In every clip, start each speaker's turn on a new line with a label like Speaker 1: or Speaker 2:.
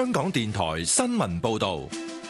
Speaker 1: 香港電台新聞報道。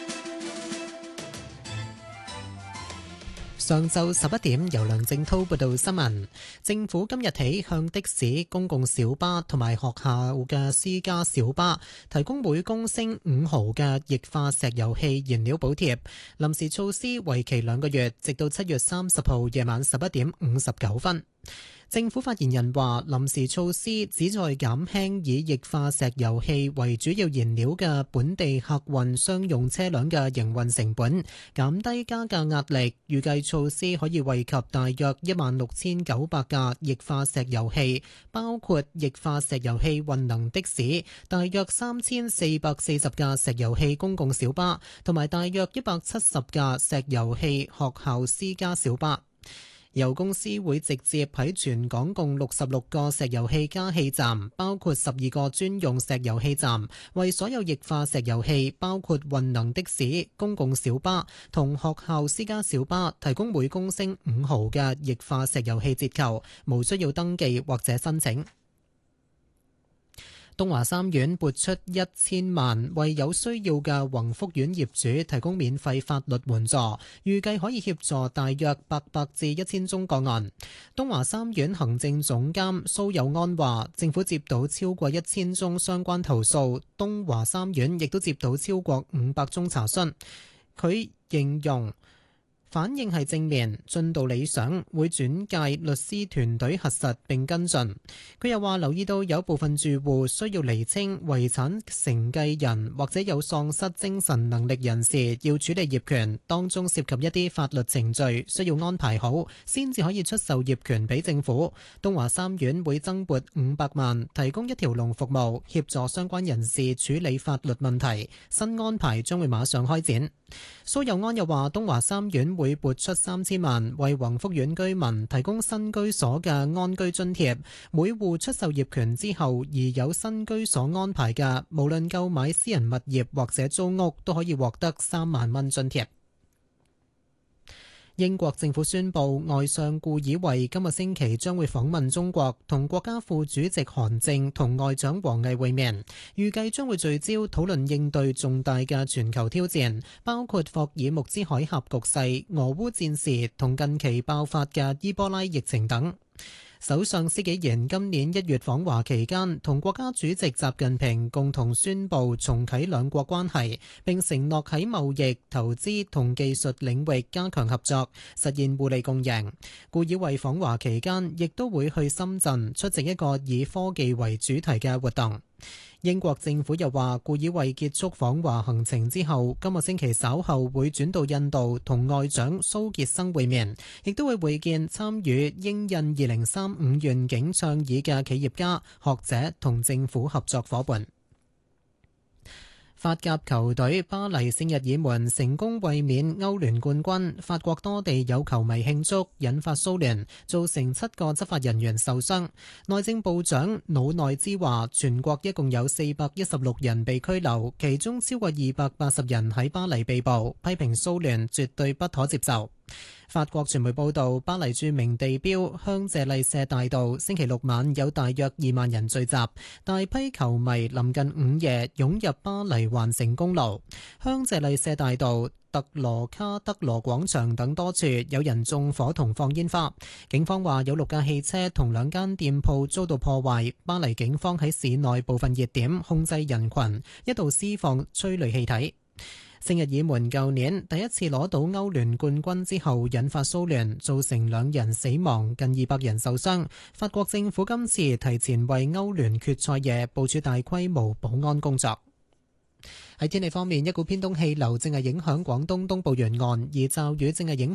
Speaker 2: 上晝11點，由梁正濤報道新聞。政府今日起向的士、公共小巴同埋學校嘅私家小巴提供每公升5毫嘅液化石油氣燃料補貼。臨時措施為期2個月，直到7月30號夜晚11點59分。政府發言人話，臨時措施旨在減輕以液化石油氣為主要燃料嘅本地客運商用車輛嘅營運成本，減低加價壓力。預計措施可以惠及大約16,900架液化石油氣，包括液化石油氣混能的士，大約3,440架石油氣公共小巴，同埋大約170架石油氣學校私家小巴。油公司會直接喺全港共66個石油氣加氣站，包括12個專用石油氣站，為所有液化石油氣，包括混能的士、公共小巴同學校私家小巴，提供每公升5毫嘅液化石油氣折扣，無需要登記或者申請。東華三院撥出1000萬，為有需要嘅宏福苑業主提供免費法律援助，預計可以協助大約800至1000宗個案。東華三院行政總監蘇友安話，政府接到超過1000宗相關投訴，東華三院亦都接到超過500宗查詢。佢形容反應係正面，進度理想，會轉介律師團隊核實並跟進。佢又話留意到有部分住戶需要釐清遺產承繼人或者有喪失精神能力人士要處理業權，當中涉及一啲法律程序需要安排好，先至可以出售業權俾政府。東華三院會增撥500萬，提供一條龍服務，協助相關人士處理法律問題。新安排將會馬上開展。蘇友安又話，東華三院會撥出3000萬，為宏福苑居民提供新居所嘅安居津貼。每戶出售業權之後而有新居所安排嘅，無論購買私人物業或者租屋，都可以獲得3萬蚊津貼。英國政府宣布，外相顧以為今個星期將會訪問中國，同國家副主席韓正同外長王毅會面，預計將會聚焦討論應對重大嘅全球挑戰，包括霍爾木茲海峽局勢、俄烏戰事同近期爆發嘅伊波拉疫情等。首相施紀賢今年1月訪華期間，同國家主席習近平共同宣布重啟兩國關係，並承諾喺貿易、投資同技術領域加強合作，實現互利共贏。顧以為訪華期間亦都會去深圳出席一個以科技為主題嘅活動。英國政府又話，顧以為結束訪華行程之後，今個星期稍後會轉到印度同外長蘇傑生會面，亦都會會見參與英印2035願景倡議嘅企業家、學者同政府合作夥伴。法甲球隊巴黎聖日耳門成功衛冕歐聯冠軍，法國多地有球迷慶祝，引發騷亂，造成7個執法人員受傷。內政部長魯內茲話，全國一共有416人被拘留，其中超過280人喺巴黎被捕，批評騷亂絕對不可接受。法國傳媒報道，巴黎著名地標香榭麗舍大道星期六晚有大約2萬人聚集，大批球迷臨近午夜湧入巴黎環城公路。香榭麗舍大道、特羅卡德羅廣場等多處有人縱火同放煙花。警方話有6架汽車同2間店鋪遭到破壞。巴黎警方喺市內部分熱點控制人群，一度施放催淚氣體。聖日耳門舊年第一次攞到歐聯冠軍之後引發騷亂，造成2人死亡，近200人受傷。法國政府今次提前為歐聯決賽夜部署大規模保安工作。喺天氣方面，一股偏東氣流正係影響廣東東部沿岸，而驟雨正係影響